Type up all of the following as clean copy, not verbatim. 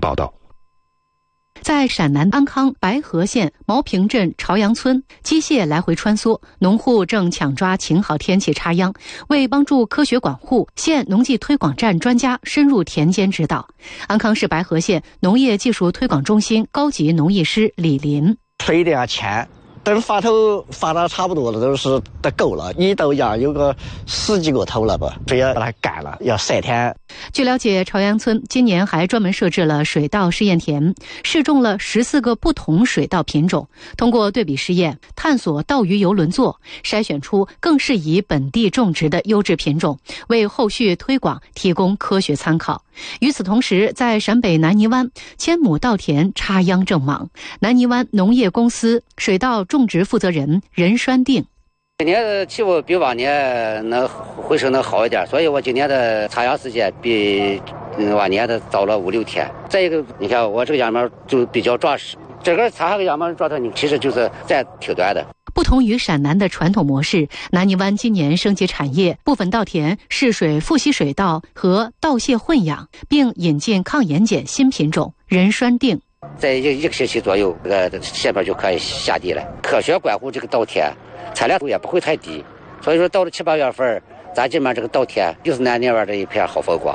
报道。 在陕南安康白河县毛坪镇朝阳村，机械来回穿梭，农户正抢抓晴好天气插秧。为帮助科学管护，县农技推广站专家深入田间指导。安康市白河县农业技术推广中心高级农艺师李林： 水电钱等发头发的差不多了，都是得够了，一头羊有个10几个头了吧，这要把它干了，要晒天。 据了解，朝阳村今年还专门设置了水稻试验田，试种了14个不同水稻品种，通过对比试验，探索稻鱼游轮作，筛选出更适宜本地种植的优质品种，为后续推广提供科学参考。与此同时，在陕北南泥湾1000亩稻田插秧正忙，南泥湾农业公司水稻种植负责人任栓定： 今年的气候比往年能回升能好一点，所以我今年的插秧时间比往年的早了5、6天。再一个，你看我这个秧苗就比较壮实，这个插个秧苗状态，你其实就是再挺短的。 不同于陕南的传统模式，南泥湾今年升级产业，部分稻田试水富硒水稻和稻蟹混养，并引进抗盐碱新品种任栓定。 在一个星期左右，下边就可以下地了。科学管护这个稻田，产量也不会太低，所以说到了7、8月份，咱这边这个稻田就是南泥湾这一片好风光。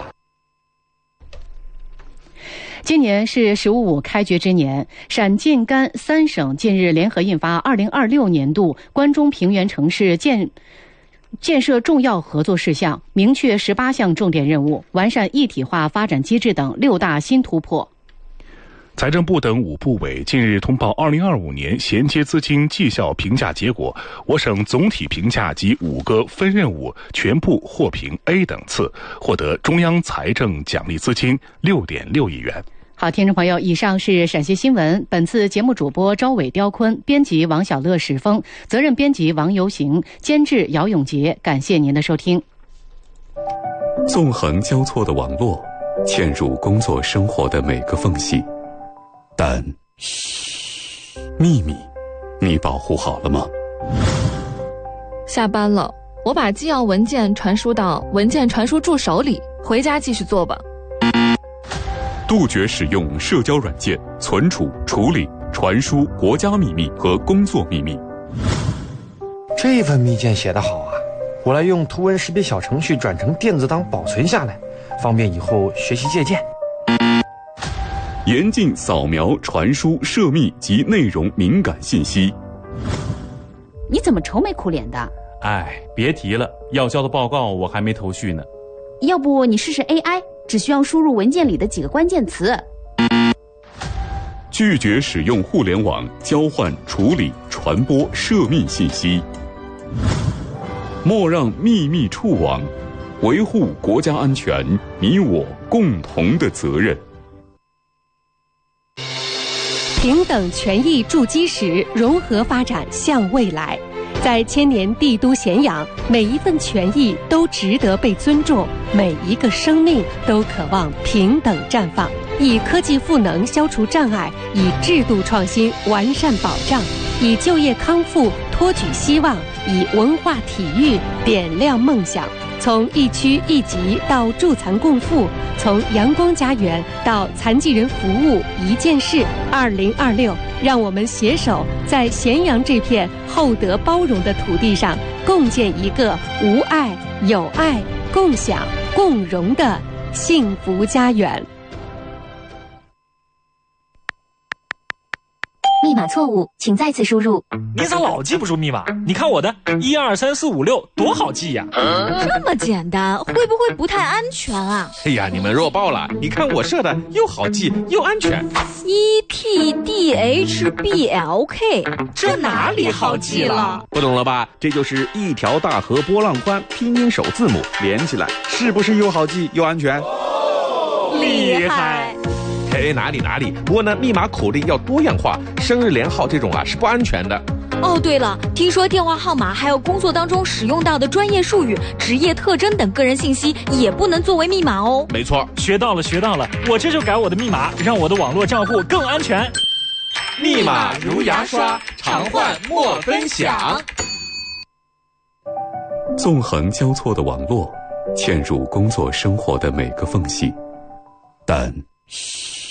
今年是“十五五”开局之年，陕晋甘3省近日联合印发2026年度关中平原城市建设重要合作事项，明确18项重点任务，完善一体化发展机制等6大新突破。 财政部等5部委近日通报2025年衔接资金绩效评价结果，我省总体评价及5个分任务全部获评 A 等次，获得中央财政奖励资金6.6亿元。 好，听众朋友，以上是陕西新闻。本次节目主播招伟、刁坤，编辑王小乐、史峰，责任编辑王游行，监制姚永杰。感谢您的收听。 纵横交错的网络，嵌入工作生活的每个缝隙。但，嘘，秘密，你保护好了吗？ 下班了，我把纪要文件传输到文件传输助手里，回家继续做吧。 杜绝使用社交软件存储、处理、传输国家秘密和工作秘密。 这份密件写得好啊，我来用图文识别小程序转成电子档保存下来，方便以后学习借鉴。 严禁扫描、传输涉密及内容敏感信息。 你怎么愁眉苦脸的？ 哎，别提了，要交的报告我还没头绪呢。 要不你试试 AI， 只需要输入文件里的几个关键词。 拒绝使用互联网交换、处理、传播涉密信息。莫让秘密触网，维护国家安全，你我共同的责任。 平等权益筑基石，融合发展向未来。在千年帝都咸阳，每一份权益都值得被尊重，每一个生命都渴望平等绽放。以科技赋能消除障碍，以制度创新完善保障，以就业康复托举希望，以文化体育点亮梦想。从一区一级到助残共富，从阳光家园到残疾人服务一件事。2026，让我们携手在咸阳这片厚德包容的土地上，共建一个无爱、有爱、共享、共荣的幸福家园。 密码错误，请再次输入。 你咋老记不住密码？你看我的12345多好记呀！ 这么简单，会不会不太安全啊？ 哎呀，你们弱爆了！你看我设的又好记又安全。 EPDHBLK， 这哪里好记了？ 不懂了吧？这就是一条大河波浪宽，拼音首字母连起来，是不是又好记又安全？ 厉害！ 嘿，哪里，不过呢，密码口令要多样化，生日连号这种是不安全的。 哦，对了，听说电话号码还有工作当中使用到的专业术语、职业特征等个人信息也不能作为密码哦。 没错， 学到了，我这就改我的密码，让我的网络账户更安全。 密码如牙刷，常换莫分享。 纵横交错的网络，嵌入工作生活的每个缝隙。但，嘘。